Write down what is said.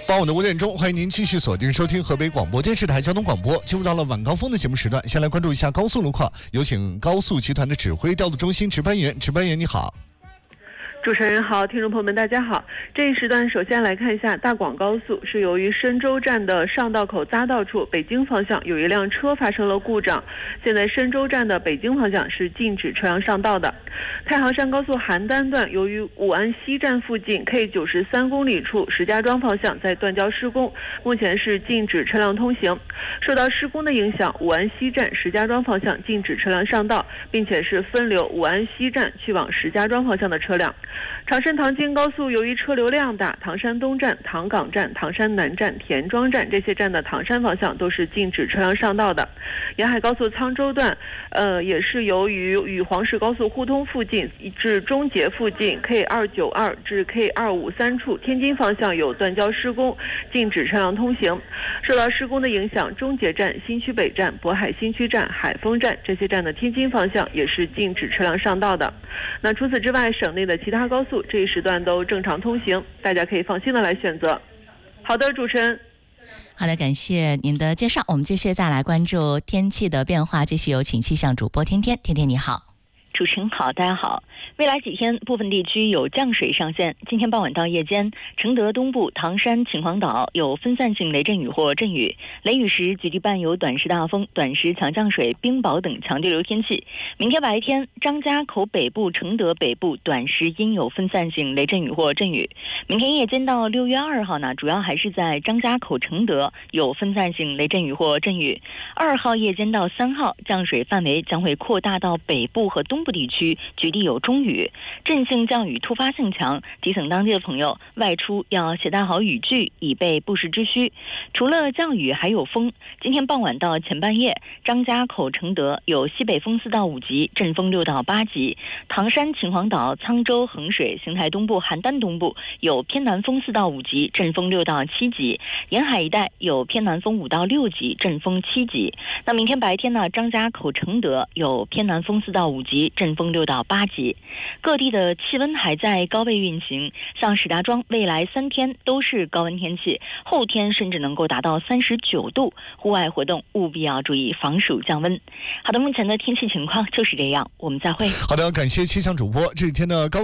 傍晚的5点钟，欢迎您继续锁定收听河北广播电视台交通广播。进入到了晚高峰的节目时段，先来关注一下高速路况，有请高速集团的指挥调度中心值班员。值班员你好。 主持人好，听众朋友们大家好。这一时段首先来看一下大广高速，是由于深州站的上道口匝道处北京方向有一辆车发生了故障，现在深州站的北京方向是禁止车辆上道的。太行山高速邯郸段由于武安西站附近 K93公里处石家庄方向在断交施工，目前是禁止车辆通行。受到施工的影响，武安西站石家庄方向禁止车辆上道，并且是分流武安西站去往石家庄方向的车辆。长深唐京高速由于车流量大，唐山东站、唐岗站、唐山南站、田庄站这些站的唐山方向都是禁止车辆上道的。沿海高速沧州段也是由于与黄石高速互通附近至中捷附近 K292 至 K253处天津方向有断交施工，禁止车辆通行。受到施工的影响，中捷站、新区北站、渤海新区站、海丰站这些站的天津方向也是禁止车辆上道的。那除此之外，省内的其他高速这一时段都正常通行，大家可以放心的来选择。好的，主持人。 好的，感谢您的介绍。我们继续再来关注天气的变化，继续有请气象主播天天。天天你好。 主持人好，大家好。未来几天部分地区有降水上线，今天傍晚到夜间，承德东部、唐山、秦皇岛有分散性雷阵雨或阵雨，雷雨时局地伴有短时大风、短时强降水、冰雹等强对流天气。明天白天，张家口北部、承德北部短时阴有分散性雷阵雨或阵雨。明天夜间到6月2号呢，主要还是在张家口、承德有分散性雷阵雨或阵雨。2号夜间到3号，降水范围将会扩大到北部和东部地区，局地有中雨，阵性降雨突发性强，提醒当地的朋友外出要携带好雨具，以备不时之需。除了降雨还有风，今天傍晚到前半夜，张家口、承德有西北风4到5级，阵风6到8级；唐山、秦皇岛、沧州、衡水、邢台东部、邯郸东部有偏南风4到5级，阵风6到7级；沿海一带有偏南风5到6级，阵风7级。那明天白天呢，张家口、承德有偏南风4到5级，阵风6到8级。各地的气温还在高位运行，像石家庄未来3天都是高温天气，后天甚至能够达到39度，户外活动务必要注意防暑降温。好的，目前的天气情况就是这样，我们再会。 好的，感谢气象主播。这几天的高